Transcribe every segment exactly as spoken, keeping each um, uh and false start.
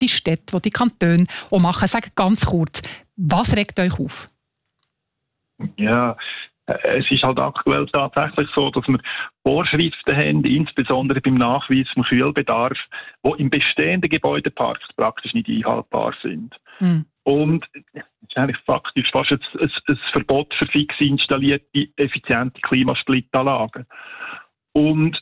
die Städte, die die Kantone auch machen. Sagt ganz kurz, was regt euch auf? Ja, es ist halt aktuell tatsächlich so, dass wir Vorschriften haben, insbesondere beim Nachweis vom Kühlbedarf, die im bestehenden Gebäudepark praktisch nicht einhaltbar sind. Mhm. Und es ist eigentlich faktisch fast ein, ein, ein Verbot für fix installierte, effiziente Klimasplit-Anlagen. Und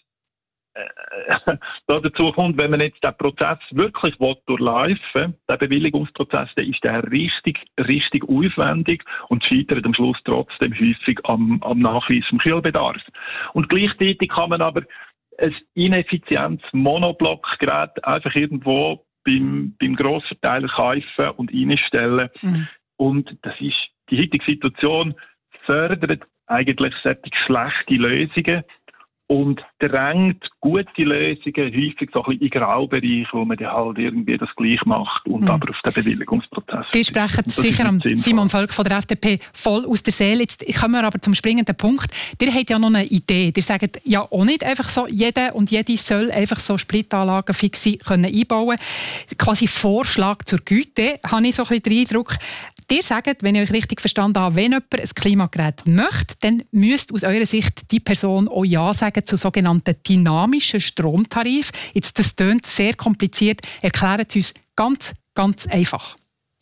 äh, dazu kommt, wenn man jetzt den Prozess wirklich durchlaufen will, der Bewilligungsprozess, dann ist der richtig, richtig aufwendig und scheitert am Schluss trotzdem häufig am, am Nachweis vom Kühlbedarf. Und gleichzeitig kann man aber ein ineffizientes Monoblockgerät einfach irgendwo beim, beim Grossverteiler kaufen und einstellen. Mhm. Und das ist, die heutige Situation fördert eigentlich solche schlechte Lösungen und drängt gute Lösungen häufig so ein bisschen in Graubereich, wo man dann halt irgendwie das gleich macht und mhm. aber auf den Bewilligungsprozess. Die sprechen sicher am Simon Völk von der F D P voll aus der Seele. Jetzt kommen wir aber zum springenden Punkt. Ihr habt ja noch eine Idee. Ihr sagt ja auch nicht einfach so, jeder und jede soll einfach so Splitanlagen fix können einbauen. Quasi Vorschlag zur Güte, habe ich so ein bisschen den Eindruck. Ihr sagt, wenn ich euch richtig verstanden habe, wenn jemand ein Klimagerät möchte, dann müsste aus eurer Sicht die Person auch Ja sagen zu sogenannten dynamischen Stromtarif. Jetzt, das klingt sehr kompliziert. Erklären Sie uns ganz, ganz einfach.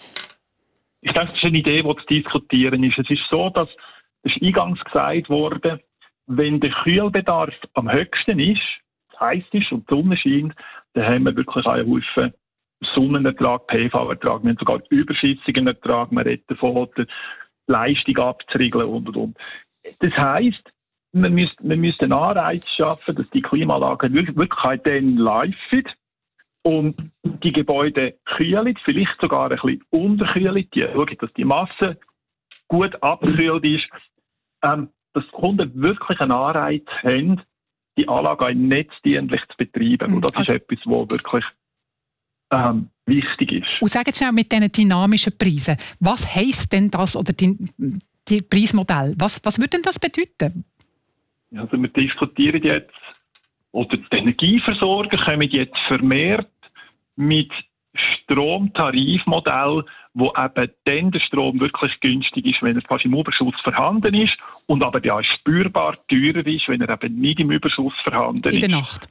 Ich denke, das ist eine Idee, die zu diskutieren ist. Es ist so, dass, das ist eingangs gesagt worden, wenn der Kühlbedarf am höchsten ist, heiß ist und die Sonne scheint, dann haben wir wirklich einen Haufen Sonnenertrag, P V-Ertrag, wir haben sogar überschüssigen Ertrag, man redet davon, die Leistung abzuriegeln und, und, und. Das heisst, man müsste, man müsste einen Anreiz schaffen, dass die Klimaanlagen wirklich dann laufen und die Gebäude kühlen, vielleicht sogar ein bisschen unterkühlen, die schauen, dass die Masse gut abgekühlt ist, ähm, dass die Kunden wirklich einen Anreiz haben, die Anlage netzdienlich zu betreiben. Und das also ist etwas, was wirklich Ähm, wichtig ist. Und sagen Sie schnell mit diesen dynamischen Preisen, was heisst denn das oder die, die Preismodell? Was, was würde denn das bedeuten? Also wir diskutieren jetzt, oder die Energieversorger kommen jetzt vermehrt mit Stromtarifmodell, wo eben dann der Strom wirklich günstig ist, wenn er fast im Überschuss vorhanden ist und aber ja spürbar teurer ist, wenn er eben nicht im Überschuss vorhanden ist. In der Nacht?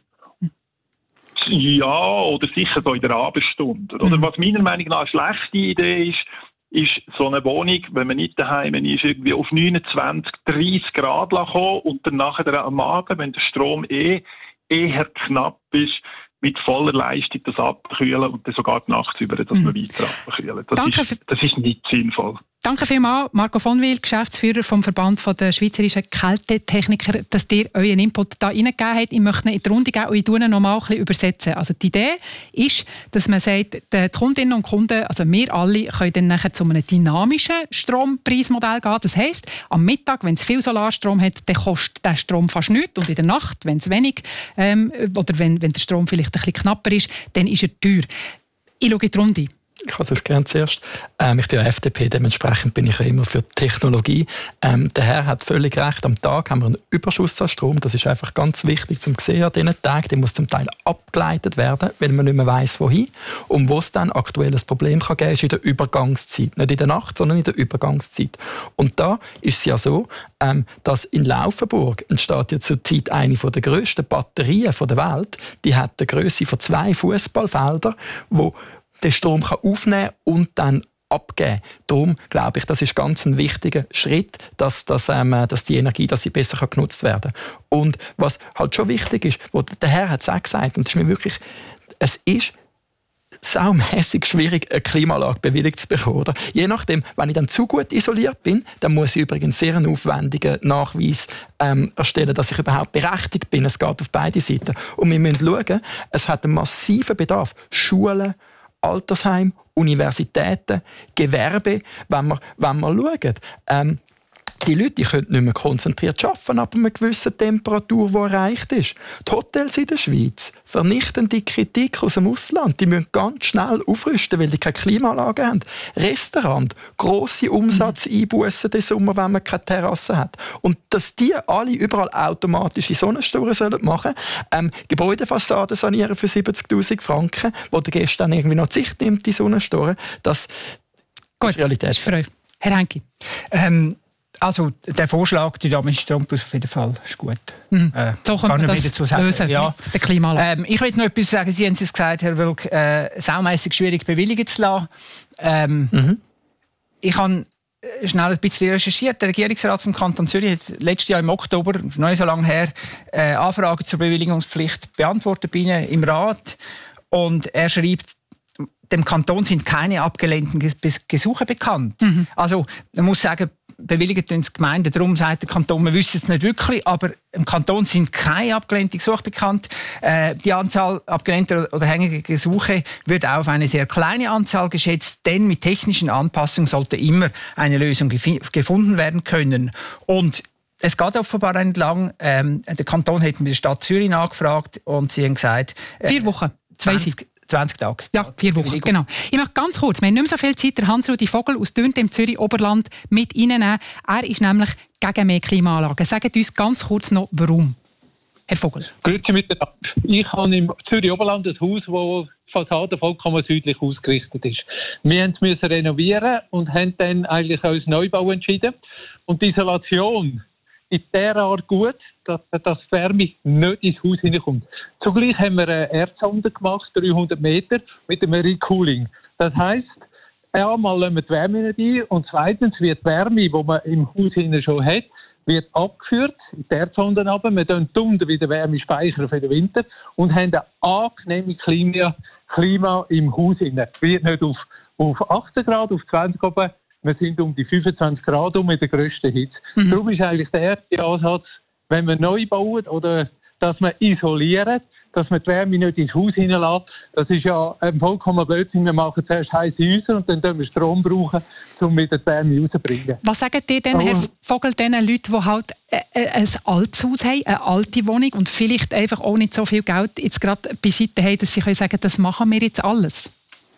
Ja, oder sicher so in der Abendstunde. Oder mhm. was meiner Meinung nach eine schlechte Idee ist, ist so eine Wohnung, wenn man nicht daheim ist, irgendwie auf neunundzwanzig, dreißig Grad kommen und dann nachher am Abend, wenn der Strom eh eher knapp ist, mit voller Leistung das abkühlen und dann sogar die Nacht über das mhm. weiter abkühlen. Das Danke ist, das ist nicht sinnvoll. Danke vielmals, Marco von Wil, Geschäftsführer vom Verband der Schweizerischen Kältetechniker, dass ihr euren Input da reingegeben habt. Ich möchte ihn in die Runde geben und ich tue ihn noch mal ein bisschen übersetzen. Also die Idee ist, dass man sagt, die Kundinnen und Kunden, also wir alle, können dann nachher zu einem dynamischen Strompreismodell gehen. Das heisst, am Mittag, wenn es viel Solarstrom hat, dann kostet der Strom fast nichts. Und in der Nacht, wenn es wenig ähm, oder wenn, wenn der Strom vielleicht ein bisschen knapper ist, dann ist er teuer. Ich schaue in die Runde. Ich kann das gerne zuerst. Ähm, ich bin ja F D P, dementsprechend bin ich ja immer für Technologie. Ähm, der Herr hat völlig recht. Am Tag haben wir einen Überschuss an Strom. Das ist einfach ganz wichtig zum sehen an diesen Tagen. Der muss zum Teil abgeleitet werden, weil man nicht mehr weiss, wohin. Und wo es dann aktuell ein Problem kann geben, ist in der Übergangszeit. Nicht in der Nacht, sondern in der Übergangszeit. Und da ist es ja so, ähm, dass in Laufenburg entsteht ja zurzeit eine der grössten Batterien der Welt. Die hat eine Grösse von zwei Fußballfeldern, wo den Strom kann aufnehmen und dann abgeben. Darum glaube ich, das ist ganz ein wichtiger Schritt, dass, dass, ähm, dass die Energie dass sie besser kann genutzt werden kann. Und was halt schon wichtig ist, wo der Herr hat es auch gesagt, und das ist mir wirklich, es ist saumässig schwierig, eine Klimaanlage bewilligt zu bekommen. Oder? Je nachdem, wenn ich dann zu gut isoliert bin, dann muss ich übrigens sehr einen aufwendigen Nachweis ähm, erstellen, dass ich überhaupt berechtigt bin. Es geht auf beide Seiten. Und wir müssen schauen, es hat einen massiven Bedarf. Schulen, Altersheim, Universitäten, Gewerbe, wenn wir, wenn wir schauen. Ähm, Die Leute die können nicht mehr konzentriert arbeiten, ab einer gewissen Temperatur, die erreicht ist. Die Hotels in der Schweiz, vernichtende Kritik aus dem Ausland, die müssen ganz schnell aufrüsten, weil die keine Klimaanlage haben. Restaurant, grosse Umsatzeinbußen den Sommer, wenn man keine Terrasse hat. Und dass die alle überall automatische Sonnenstoren sollen machen, ähm, Gebäudefassaden sanieren für siebzigtausend Franken, wo der Gäste dann irgendwie noch die Sicht nimmt, die Sonnenstoren, das Gut, ist Realität. Das ist für euch. Herr Henki. Ähm, Also der Vorschlag, dynamische Strompreis auf jeden Fall ist gut. Mhm. Äh, so kann man das lösen ja. mit der Klimaanlage. Ähm, ich will noch etwas sagen. Sie haben es gesagt, Herr Wölk, äh, saumässig schwierig bewilligen zu lassen. Ähm, mhm. Ich habe schnell ein bisschen recherchiert. Der Regierungsrat vom Kanton Zürich hat letztes Jahr im Oktober, noch nicht so lange her, äh, Anfragen zur Bewilligungspflicht beantwortet bei Ihnen im Rat. Und er schreibt, dem Kanton sind keine abgelehnten Gesuche bekannt. Mhm. Also man muss sagen, bewilligt uns die Gemeinden. Darum sagt der Kanton, wir wissen es nicht wirklich, aber im Kanton sind keine abgelehnten Gesuche bekannt. Äh, die Anzahl abgelehnter oder hängender Gesuche wird auf eine sehr kleine Anzahl geschätzt, denn mit technischen Anpassungen sollte immer eine Lösung gef- gefunden werden können. Und es geht offenbar entlang. Ähm, der Kanton hat mit der Stadt Zürich nachgefragt und sie haben gesagt... Äh, Vier Wochen, zwanzig zwanzig Tage. Ja, vier Wochen, genau. Ich möchte ganz kurz, wir haben nicht mehr so viel Zeit, der Hans-Rudi Vogel aus Dürnte im Zürich-Oberland mit reinnehmen. Er ist nämlich gegen mehr Klimaanlagen. Sagt uns ganz kurz noch, warum. Herr Vogel. Grüezi miteinander. Ich habe im Zürich-Oberland ein Haus, das die Fassade vollkommen südlich ausgerichtet ist. Wir mussten es renovieren und haben dann eigentlich uns Neubau entschieden. Und die Isolation ist derart gut, dass, dass die Wärme nicht ins Haus hineinkommt. Zugleich haben wir eine Erdsonde gemacht, dreihundert Meter, mit einem Recooling. Das heisst, einmal lassen wir die Wärme nicht ein und zweitens wird die Wärme, die man im Haus hinten schon hat, wird abgeführt in die Erdsonde runter. Wir tun unten wieder Wärme speichern für den Winter und haben ein angenehmes Klima, Klima im Haus hinten. Wird nicht auf, auf achtzehn Grad, auf zwanzig oben. Wir sind um die fünfundzwanzig Grad um mit der grössten Hitze. Mhm. Darum ist eigentlich der erste Ansatz, wenn wir neu bauen oder dass wir isolieren, dass man die Wärme nicht ins Haus hineinlässt. Das ist ja ein vollkommen Blödsinn. Wir machen zuerst heisse Häuser und dann können wir Strom brauchen, um wieder die Wärme rauszubringen. Was sagen ihr denn, Herr Vogel, den Leuten, die halt ein altes Haus haben, eine alte Wohnung und vielleicht einfach auch nicht so viel Geld jetzt gerade beiseite haben, dass sie können sagen, das machen wir jetzt alles?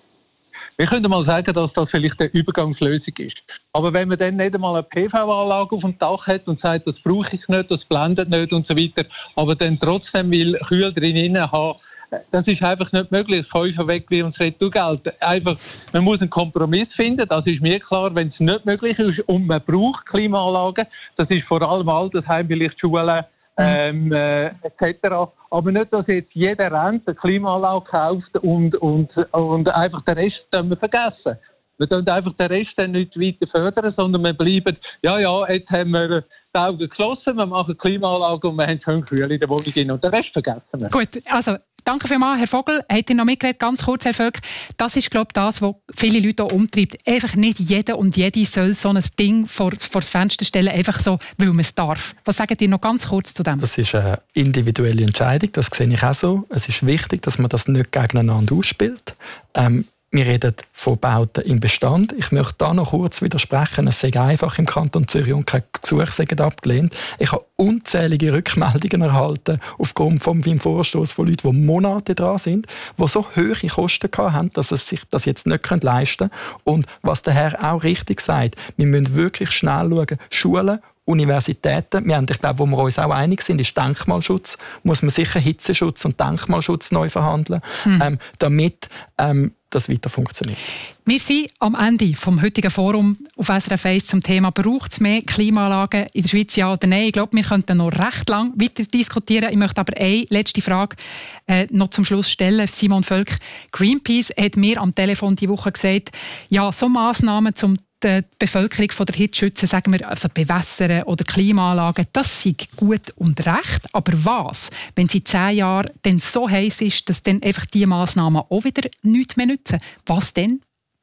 Wir können mal sagen, dass das vielleicht eine Übergangslösung ist. Aber wenn man dann nicht einmal eine P V-Anlage auf dem Dach hat und sagt, das brauche ich nicht, das blendet nicht und so weiter, aber dann trotzdem will Kühl drinnen haben, das ist einfach nicht möglich. Das Käufer weg wie uns Retourgeld. Einfach, man muss einen Kompromiss finden, das ist mir klar, wenn es nicht möglich ist und man braucht Klimaanlagen, das ist vor allem Altersheim, vielleicht Schulen, Ähm, äh, et cetera. Aber nicht, dass jetzt jeder rennt, eine Klimaanlage kauft und, und, und einfach den Rest wir vergessen. Wir tun einfach den Rest dann nicht weiter fördern, sondern wir bleiben, ja, ja, jetzt haben wir die Augen geschlossen, wir machen Klimaanlage und wir haben schön kühl in der Wohnung rein und den Rest vergessen wir. Gut, also danke vielmals, Herr Vogel. Hat ihr noch mitgeredet? Ganz kurz, Herr Völk. Das ist, glaube ich, das, was viele Leute auch umtreibt. Einfach nicht jeder und jede soll so ein Ding vor, vor das Fenster stellen, einfach so, weil man es darf. Was sagt ihr noch ganz kurz zu dem? Das ist eine individuelle Entscheidung, das sehe ich auch so. Es ist wichtig, dass man das nicht gegeneinander ausspielt. Ähm, Wir reden von Bauten im Bestand. Ich möchte da noch kurz widersprechen. Es sei einfach im Kanton Zürich und keine Gesuche seien abgelehnt. Ich habe unzählige Rückmeldungen erhalten aufgrund von meinem Vorstoß von Leuten, die Monate dran sind, die so hohe Kosten hatten, dass sie sich das jetzt nicht leisten können. Und was der Herr auch richtig sagt, wir müssen wirklich schnell schauen, Schulen, Universitäten, wir haben, ich glaube, wo wir uns auch einig sind, ist Denkmalschutz, muss man sicher Hitzeschutz und Denkmalschutz neu verhandeln, hm. ähm, damit ähm, das weiter funktioniert. Wir sind am Ende vom heutigen Forum auf S R F eins zum Thema «Braucht es mehr Klimaanlagen in der Schweiz, ja oder nein?» Ich glaube, wir könnten noch recht lang weiter diskutieren. Ich möchte aber eine letzte Frage äh, noch zum Schluss stellen. Simon Völk, Greenpeace hat mir am Telefon die Woche gesagt, ja, so Massnahmen zum die Bevölkerung von der Hitze schützen, sagen wir, also Bewässern oder Klimaanlagen, das sei gut und recht. Aber was, wenn sie zehn Jahre dann so heiß ist, dass dann einfach diese Massnahmen auch wieder nichts mehr nützen? Was denn?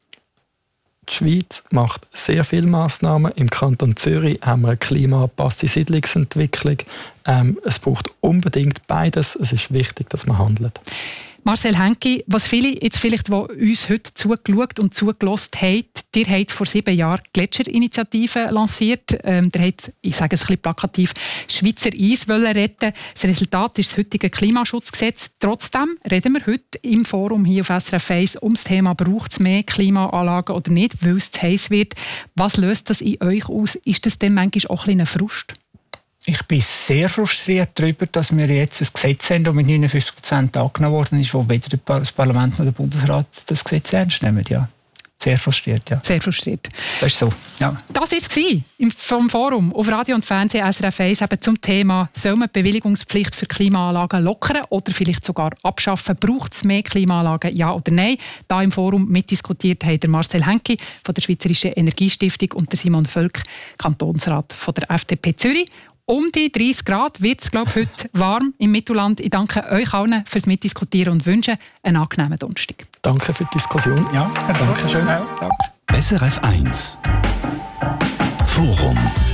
Die Schweiz macht sehr viele Massnahmen. Im Kanton Zürich haben wir eine klimaangepasste Siedlungsentwicklung. Ähm, es braucht unbedingt beides. Es ist wichtig, dass man handelt. Marcel Henki, was viele jetzt vielleicht, die uns heute zugeschaut und zugelassen haben, Ihr habt vor sieben Jahren die Gletscherinitiative lanciert. Ähm, ihr habt, ich sage es ein bisschen plakativ, Schweizer Eis wollen retten. Das Resultat ist das heutige Klimaschutzgesetz. Trotzdem reden wir heute im Forum hier auf S R F eins um das Thema, braucht es mehr Klimaanlagen oder nicht, weil es zu heiß wird. Was löst das in euch aus? Ist das denn manchmal auch ein bisschen ein Frust? Ich bin sehr frustriert darüber, dass wir jetzt ein Gesetz haben, das mit neunundfünfzig Prozent angenommen worden ist, wo weder das Parlament noch der Bundesrat das Gesetz ernst nehmen. Ja. Sehr frustriert, ja. Sehr frustriert. Das ist so, ja. Das war es vom Forum auf Radio und Fernsehen S R F eins eben zum Thema, soll man die Bewilligungspflicht für Klimaanlagen lockern oder vielleicht sogar abschaffen? Braucht es mehr Klimaanlagen, ja oder nein? Da im Forum mitdiskutiert haben der Marcel Henke von der Schweizerischen Energiestiftung und der Simon Völk, Kantonsrat von der F D P Zürich. Um die dreißig Grad wird es, glaube ich, heute warm im Mittelland. Ich danke euch allen fürs Mitdiskutieren und wünsche einen angenehmen Donnerstag. Danke für die Diskussion. Ja, danke schön. Ja, danke. S R F eins Forum.